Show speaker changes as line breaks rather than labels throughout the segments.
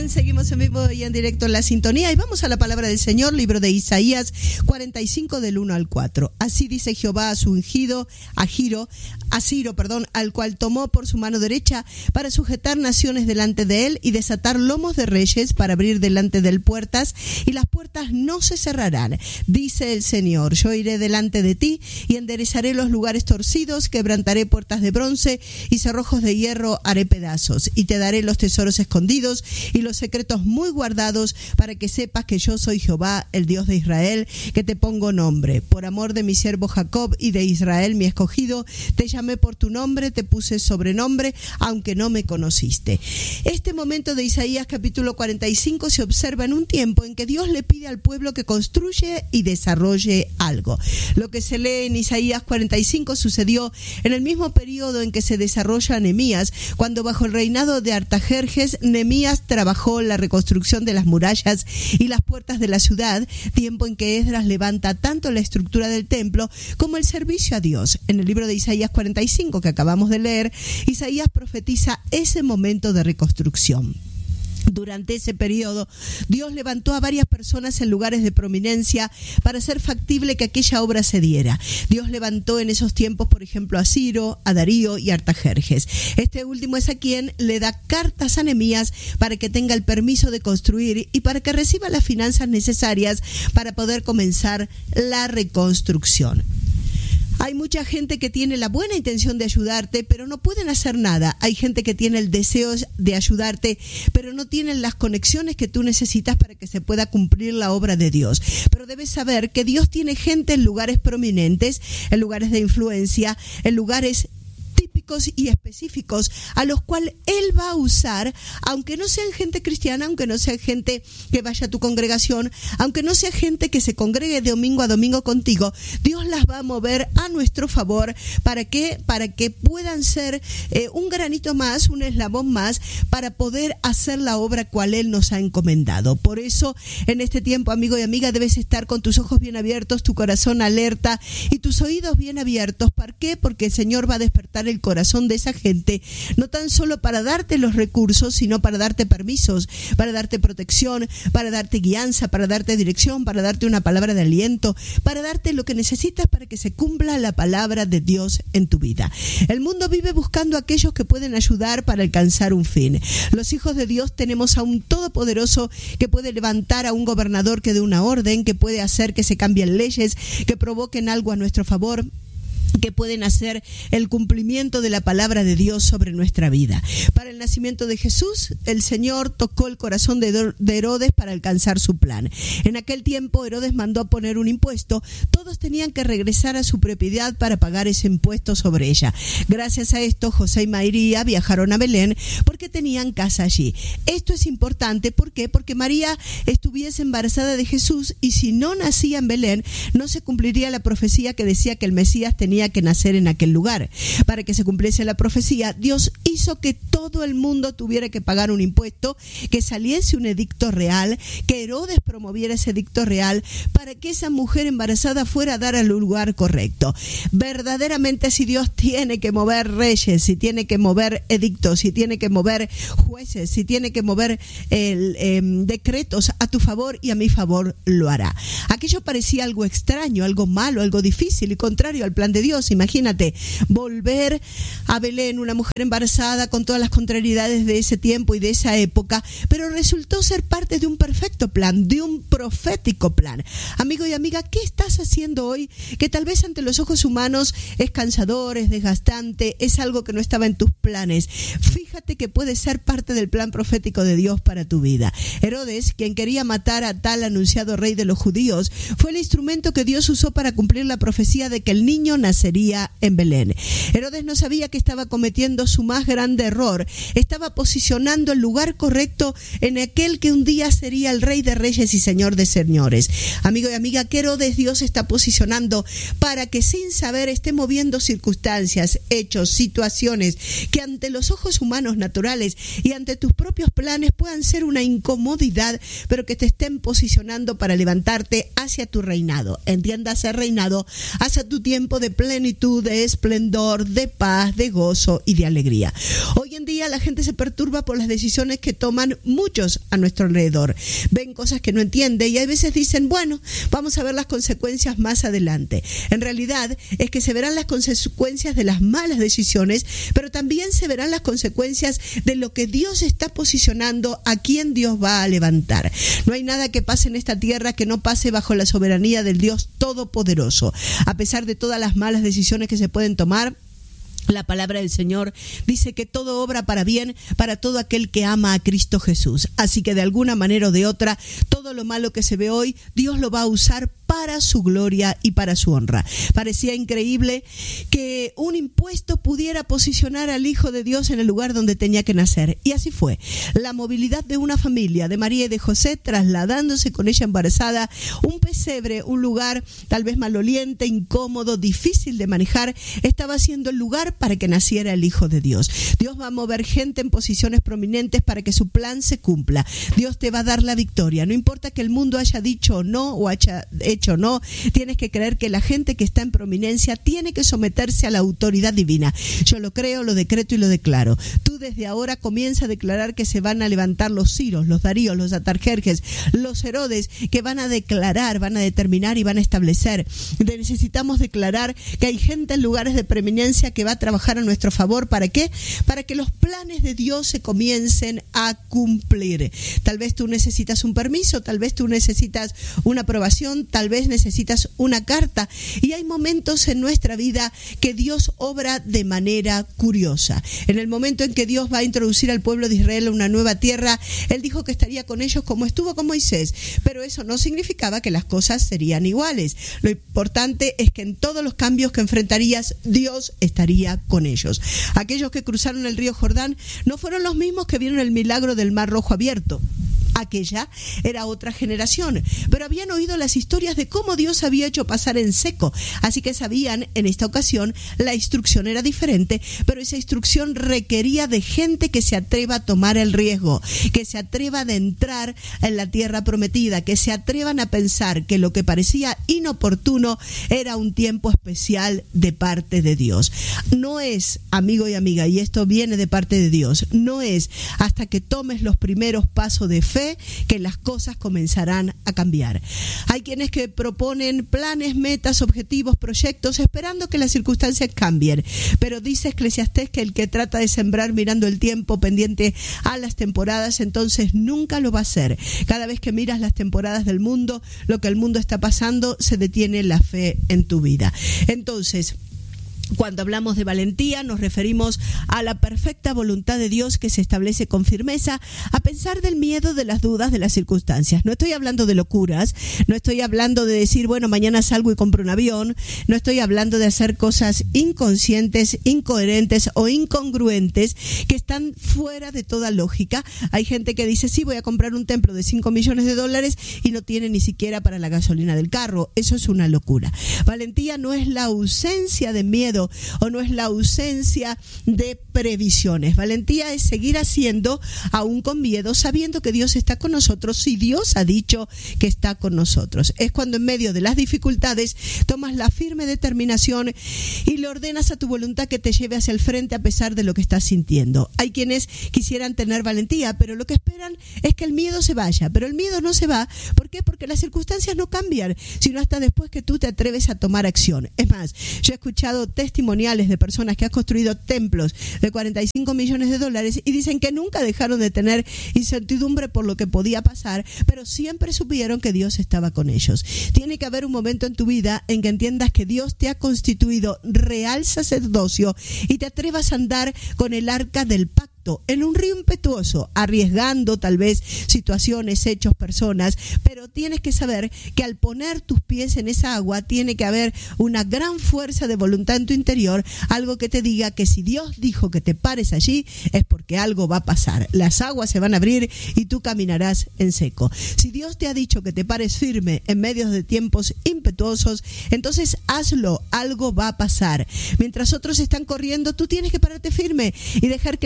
Bien, seguimos en vivo y en directo en la sintonía y vamos a la palabra del Señor, libro de Isaías 45 del 1 al 4. Así dice Jehová a su ungido, a Ciro, al cual tomó por su mano derecha para sujetar naciones delante de él y desatar lomos de reyes para abrir delante de él puertas, y las puertas no se cerrarán. Dice el Señor: yo iré delante de ti y enderezaré los lugares torcidos, quebrantaré puertas de bronce y cerrojos de hierro haré pedazos, y te daré los tesoros escondidos y los secretos muy guardados, para que sepas que yo soy Jehová, el Dios de Israel, que te pongo nombre. Por amor de mi siervo Jacob y de Israel mi escogido, te llamé por tu nombre, te puse sobrenombre, aunque no me conociste. Este momento de Isaías capítulo 45 se observa en un tiempo en que Dios le pide al pueblo que construye y desarrolle algo. Lo que se lee en Isaías 45 sucedió en el mismo periodo en que se desarrolla Nehemías, cuando bajo el reinado de Artajerjes, Nehemías trabajó la reconstrucción de las murallas y las puertas de la ciudad, tiempo en que Esdras levanta tanto la estructura del templo como el servicio a Dios. En el libro de Isaías 45 que acabamos de leer, Isaías profetiza ese momento de reconstrucción. Durante ese periodo, Dios levantó a varias personas en lugares de prominencia para hacer factible que aquella obra se diera. Dios levantó en esos tiempos, por ejemplo, a Ciro, a Darío y a Artajerjes. Este último es a quien le da cartas a Nehemías para que tenga el permiso de construir y para que reciba las finanzas necesarias para poder comenzar la reconstrucción. Hay mucha gente que tiene la buena intención de ayudarte, pero no pueden hacer nada. Hay gente que tiene el deseo de ayudarte, pero no tienen las conexiones que tú necesitas para que se pueda cumplir la obra de Dios. Pero debes saber que Dios tiene gente en lugares prominentes, en lugares de influencia, en lugares típicos y específicos a los cuales Él va a usar, aunque no sean gente cristiana, aunque no sea gente que vaya a tu congregación, aunque no sea gente que se congregue de domingo a domingo contigo. Dios las va a mover a nuestro favor. ¿Para qué? Para que puedan ser un granito más, un eslabón más, para poder hacer la obra cual Él nos ha encomendado. Por eso, en este tiempo, amigo y amiga, debes estar con tus ojos bien abiertos, tu corazón alerta y tus oídos bien abiertos. ¿Por qué? Porque el Señor va a despertar el corazón de esa gente, no tan solo para darte los recursos, sino para darte permisos, para darte protección, para darte guianza, para darte dirección, para darte una palabra de aliento, para darte lo que necesitas para que se cumpla la palabra de Dios en tu vida. El mundo vive buscando a aquellos que pueden ayudar para alcanzar un fin. Los hijos de Dios tenemos a un todopoderoso que puede levantar a un gobernador que dé una orden, que puede hacer que se cambien leyes, que provoquen algo a nuestro favor, que pueden hacer el cumplimiento de la palabra de Dios sobre nuestra vida. Para el nacimiento de Jesús, el Señor tocó el corazón de Herodes para alcanzar su plan. En aquel tiempo, Herodes mandó a poner un impuesto. Todos tenían que regresar a su propiedad para pagar ese impuesto sobre ella. Gracias a esto, José y María viajaron a Belén porque tenían casa allí. Esto es importante. ¿Por qué? Porque María estuviese embarazada de Jesús, y si no nacía en Belén, no se cumpliría la profecía que decía que el Mesías tenía que nacer en aquel lugar. Para que se cumpliese la profecía, Dios hizo que todo el mundo tuviera que pagar un impuesto, que saliese un edicto real, que Herodes promoviera ese edicto real para que esa mujer embarazada fuera a dar al lugar correcto. Verdaderamente, si Dios tiene que mover reyes, si tiene que mover edictos, si tiene que mover jueces, si tiene que mover decretos a tu favor y a mi favor, lo hará. Aquello parecía algo extraño, algo malo, algo difícil y contrario al plan de Dios. Imagínate, volver a Belén, una mujer embarazada con todas las contrariedades de ese tiempo y de esa época, pero resultó ser parte de un perfecto plan, de un profético plan. Amigo y amiga, ¿qué estás haciendo hoy que tal vez ante los ojos humanos es cansador, es desgastante, es algo que no estaba en tus planes? Fíjate que puede ser parte del plan profético de Dios para tu vida. Herodes, quien quería matar a tal anunciado rey de los judíos, fue el instrumento que Dios usó para cumplir la profecía de que el niño nacería en Belén. Herodes no sabía que estaba cometiendo su más grande error. Estaba posicionando el lugar correcto en aquel que un día sería el Rey de Reyes y Señor de Señores. Amigo y amiga, ¿qué Herodes Dios está posicionando para que sin saber esté moviendo circunstancias, hechos, situaciones que ante los ojos humanos naturales y ante tus propios planes puedan ser una incomodidad, pero que te estén posicionando para levantarte hacia tu reinado? Entiéndase reinado, hacia tu tiempo de plenitud, de esplendor, de paz, de gozo y de alegría. Hoy en día la gente se perturba por las decisiones que toman muchos a nuestro alrededor. Ven cosas que no entiende y a veces dicen, bueno, vamos a ver las consecuencias más adelante. En realidad es que se verán las consecuencias de las malas decisiones, pero también se verán las consecuencias de lo que Dios está posicionando, a quien Dios va a levantar. No hay nada que pase en esta tierra que no pase bajo la soberanía del Dios Todopoderoso. A pesar de todas las malas decisiones que se pueden tomar, la palabra del Señor dice que todo obra para bien para todo aquel que ama a Cristo Jesús. Así que de alguna manera o de otra, todo lo malo que se ve hoy, Dios lo va a usar para su gloria y para su honra. Parecía increíble que un impuesto pudiera posicionar al Hijo de Dios en el lugar donde tenía que nacer. Y así fue. La movilidad de una familia, de María y de José, trasladándose con ella embarazada, un pesebre, un lugar tal vez maloliente, incómodo, difícil de manejar, estaba siendo el lugar para que naciera el Hijo de Dios. Dios va a mover gente en posiciones prominentes para que su plan se cumpla. Dios te va a dar la victoria. No importa que el mundo haya dicho o no, o haya hecho o no, tienes que creer que la gente que está en prominencia tiene que someterse a la autoridad divina. Yo lo creo, lo decreto y lo declaro. Tú desde ahora comienza a declarar que se van a levantar los Ciros, los Daríos, los Atarjerjes, los Herodes, que van a declarar, van a determinar y van a establecer. Necesitamos declarar que hay gente en lugares de preeminencia que va a trabajar a nuestro favor. ¿Para qué? Para que los planes de Dios se comiencen a cumplir. Tal vez tú necesitas un permiso, tal vez tú necesitas una aprobación, tal vez necesitas una carta. Y hay momentos en nuestra vida que Dios obra de manera curiosa. En el momento en que Dios va a introducir al pueblo de Israel a una nueva tierra, Él dijo que estaría con ellos como estuvo con Moisés, pero eso no significaba que las cosas serían iguales. Lo importante es que en todos los cambios que enfrentarías, Dios estaría con ellos. Aquellos que cruzaron el río Jordán no fueron los mismos que vieron el milagro del Mar Rojo abierto. Aquella era otra generación, pero habían oído las historias de cómo Dios había hecho pasar en seco, así que sabían, en esta ocasión, la instrucción era diferente, pero esa instrucción requería de gente que se atreva a tomar el riesgo, que se atreva a entrar en la tierra prometida, que se atrevan a pensar que lo que parecía inoportuno era un tiempo especial de parte de Dios. No es, amigo y amiga, y esto viene de parte de Dios, no es hasta que tomes los primeros pasos de fe que las cosas comenzarán a cambiar. Hay quienes que proponen planes, metas, objetivos, proyectos, esperando que las circunstancias cambien. Pero dice Eclesiastés que el que trata de sembrar mirando el tiempo pendiente a las temporadas, entonces nunca lo va a hacer. Cada vez que miras las temporadas del mundo, lo que el mundo está pasando, se detiene la fe en tu vida. Entonces, cuando hablamos de valentía, nos referimos a la perfecta voluntad de Dios que se establece con firmeza a pesar del miedo, de las dudas, de las circunstancias. No estoy hablando de locuras, no estoy hablando de decir, bueno, mañana salgo y compro un avión, no estoy hablando de hacer cosas inconscientes, incoherentes o incongruentes que están fuera de toda lógica. Hay gente que dice, sí, voy a comprar un templo de $5 millones y no tiene ni siquiera para la gasolina del carro. Eso es una locura. Valentía no es la ausencia de miedo o no es la ausencia de previsiones. Valentía es seguir haciendo aún con miedo, sabiendo que Dios está con nosotros y Dios ha dicho que está con nosotros. Es cuando en medio de las dificultades tomas la firme determinación y le ordenas a tu voluntad que te lleve hacia el frente a pesar de lo que estás sintiendo. Hay quienes quisieran tener valentía, pero lo que esperan es que el miedo se vaya, pero el miedo no se va. ¿Por qué? Porque las circunstancias no cambian, sino hasta después que tú te atreves a tomar acción. Es más, yo he escuchado testimoniales de personas que han construido templos de $45 millones y dicen que nunca dejaron de tener incertidumbre por lo que podía pasar, pero siempre supieron que Dios estaba con ellos. Tiene que haber un momento en tu vida en que entiendas que Dios te ha constituido real sacerdocio y te atrevas a andar con el arca del pacto en un río impetuoso, arriesgando tal vez situaciones, hechos, personas, pero tienes que saber que al poner tus pies en esa agua tiene que haber una gran fuerza de voluntad en tu interior, algo que te diga que si Dios dijo que te pares allí es porque algo va a pasar. Las aguas se van a abrir y tú caminarás en seco. Si Dios te ha dicho que te pares firme en medio de tiempos impetuosos, entonces hazlo, algo va a pasar. Mientras otros están corriendo, tú tienes que pararte firme y dejar que la planta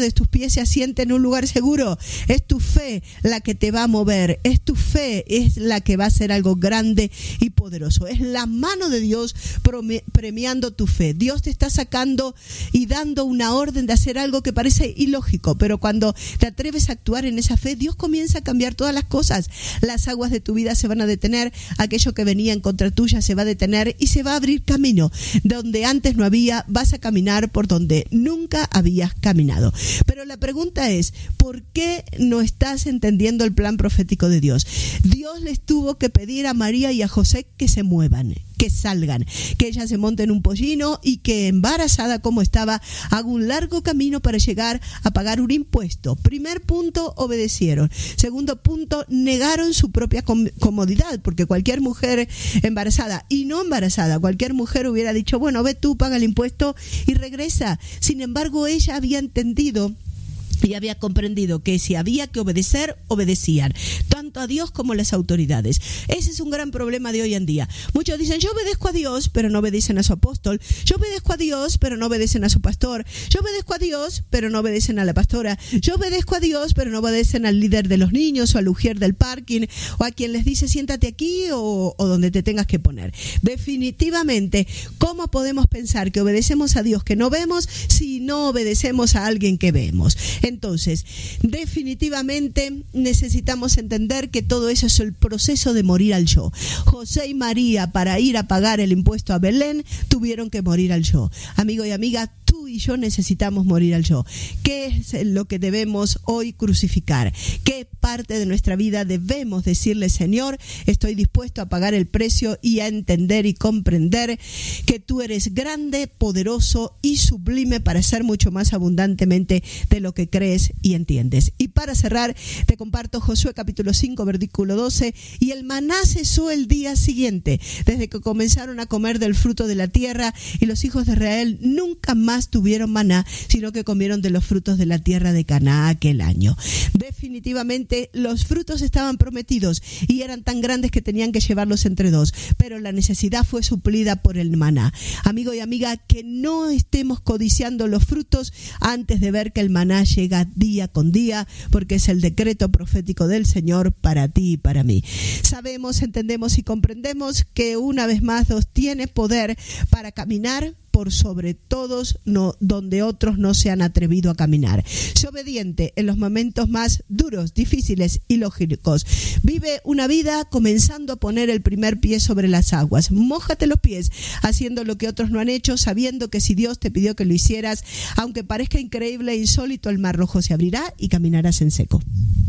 de tus pies se asiente en un lugar seguro. Es tu fe la que te va a mover, es tu fe, es la que va a hacer algo grande y poderoso. Es la mano de Dios premiando tu fe. Dios te está sacando y dando una orden de hacer algo que parece ilógico, pero cuando te atreves a actuar en esa fe, Dios comienza a cambiar todas las cosas. Las aguas de tu vida se van a detener, aquello que venía en contra tuya se va a detener y se va a abrir camino. Donde antes no había, vas a caminar por donde nunca habías caminado. Pero la pregunta es, ¿por qué no estás entendiendo el plan profético de Dios? Dios les tuvo que pedir a María y a José que se muevan, que salgan, que ella se monte en un pollino y que, embarazada como estaba, haga un largo camino para llegar a pagar un impuesto. Primer punto, obedecieron. Segundo punto, negaron su propia comodidad, porque cualquier mujer embarazada y no embarazada, cualquier mujer hubiera dicho, bueno, ve tú, paga el impuesto y regresa. Sin embargo, ella había entendido y había comprendido que si había que obedecer, obedecían, tanto a Dios como a las autoridades. Ese es un gran problema de hoy en día. Muchos dicen, yo obedezco a Dios, pero no obedecen a su apóstol. Yo obedezco a Dios, pero no obedecen a su pastor. Yo obedezco a Dios, pero no obedecen a la pastora. Yo obedezco a Dios, pero no obedecen al líder de los niños o al ujier del parking o a quien les dice, siéntate aquí o donde te tengas que poner. Definitivamente, ¿cómo podemos pensar que obedecemos a Dios que no vemos si no obedecemos a alguien que vemos? Entonces, definitivamente necesitamos entender que todo eso es el proceso de morir al yo. José y María, para ir a pagar el impuesto a Belén, tuvieron que morir al yo. Amigo y amiga, tú y yo necesitamos morir al yo. ¿Qué es lo que debemos hoy crucificar? ¿Qué parte de nuestra vida debemos decirle, Señor, estoy dispuesto a pagar el precio y a entender y comprender que tú eres grande, poderoso y sublime para ser mucho más abundantemente de lo que crees y entiendes? Y para cerrar, te comparto Josué capítulo 5, versículo 12, y el maná cesó el día siguiente, desde que comenzaron a comer del fruto de la tierra, y los hijos de Israel nunca más tuvieron maná, sino que comieron de los frutos de la tierra de Canaán aquel año. Definitivamente los frutos estaban prometidos y eran tan grandes que tenían que llevarlos entre dos, pero la necesidad fue suplida por el maná. Amigo y amiga, que no estemos codiciando los frutos antes de ver que el maná llega día con día, porque es el decreto profético del Señor para ti y para mí. Sabemos, entendemos y comprendemos que una vez más Dios tiene poder para caminar por sobre todos, donde otros no se han atrevido a caminar. Sé obediente en los momentos más duros, difíciles y lógicos. Vive una vida comenzando a poner el primer pie sobre las aguas. Mójate los pies haciendo lo que otros no han hecho, sabiendo que si Dios te pidió que lo hicieras, aunque parezca increíble e insólito, el mar rojo se abrirá y caminarás en seco.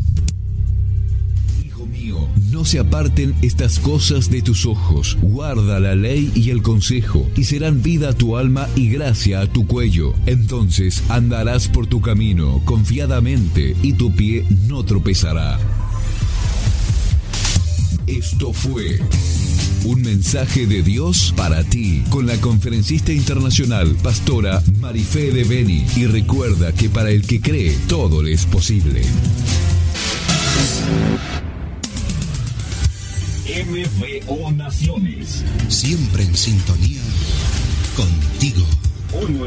Mío, no se aparten estas cosas de tus ojos. Guarda la ley y el consejo, y serán vida a tu alma y gracia a tu cuello. Entonces andarás por tu camino confiadamente, y tu pie no tropezará. Esto fue un mensaje de Dios para ti, con la conferencista internacional, pastora Marifé de Beni. Y recuerda que para el que cree, todo le es posible.
MVO Naciones.
Siempre en sintonía contigo.